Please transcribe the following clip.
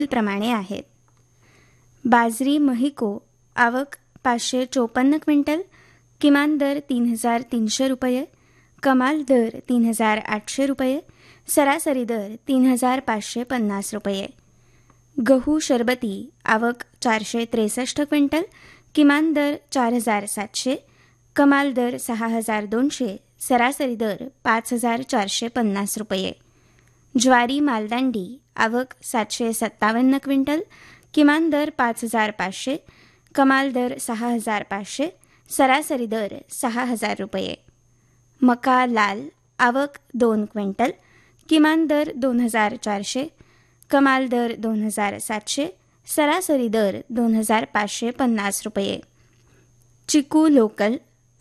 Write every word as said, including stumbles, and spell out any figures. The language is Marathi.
प्रमाणे आहेत. बाजरी महिको आवक पाचशे चोपन्न क्विंटल, किमान दर तीन हजार तीनशे रुपये, कमाल दर तीन हजार आठशे रुपये, सरासरी दर तीन हजार पाचशे पन्नास रुपये. गहू शरबती आवक चारशे त्रेसष्ट क्विंटल, किमान दर चार हजार सातशे, कमाल दर सहा हजार दोनशे, सरासरी दर पाच हजार चारशे पन्नास रुपये. ज्वारी मालदांडी आवक सातशे सत्तावन्न क्विंटल, किमान दर पाच हजार पाचशे, कमाल दर सहा हजार पाचशे, सरासरी दर सहा हजार रुपये. मका लाल आवक दोन क्विंटल, किमान दर दोन हजार चारशे, कमाल दर दोन हजार सातशे, सरासरी दर दोन हजार पाचशे पन्नास रुपये. चिकू लोकल